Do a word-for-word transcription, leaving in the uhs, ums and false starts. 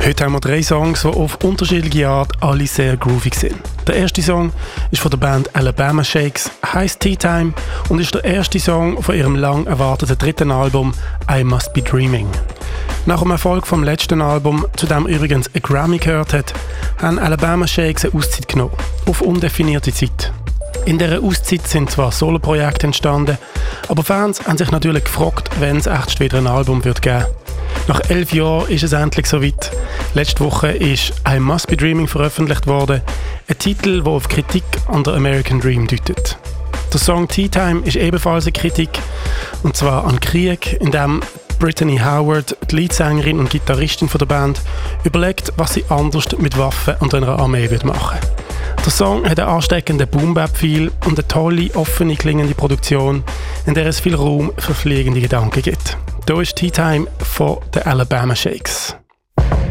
Heute haben wir drei Songs, die auf unterschiedliche Art alle sehr groovig sind. Der erste Song ist von der Band Alabama Shakes, heisst Tea Time und ist der erste Song von ihrem lang erwarteten dritten Album I Must Be Dreaming. Nach dem Erfolg vom letzten Album, zu dem übrigens ein Grammy gehört hat, haben Alabama Shakes eine Auszeit genommen, auf undefinierte Zeit. In dieser Auszeit sind zwar Soloprojekte entstanden, aber Fans haben sich natürlich gefragt, wenn es echt wieder ein Album wird geben. Nach elf Jahren ist es endlich soweit. Letzte Woche ist I Must Be Dreaming veröffentlicht worden, ein Titel, der auf Kritik an der American Dream deutet. Der Song Tea Time ist ebenfalls eine Kritik, und zwar an Krieg, in dem Brittany Howard, die Leadsängerin und Gitarristin von der Band, überlegt, was sie anders mit Waffen und einer Armee wird machen. Der Song hat einen ansteckenden Boom-Bap-Feel und eine tolle, offene, klingende Produktion, in der es viel Raum für fliegende Gedanken gibt. Hier ist Tea Time von den Alabama Shakes.